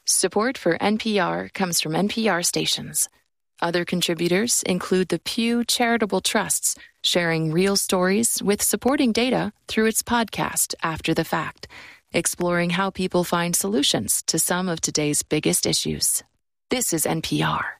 Support for NPR comes from NPR stations. Other contributors include the Pew Charitable Trusts, sharing real stories with supporting data through its podcast, After the Fact, exploring how people find solutions to some of today's biggest issues. This is NPR.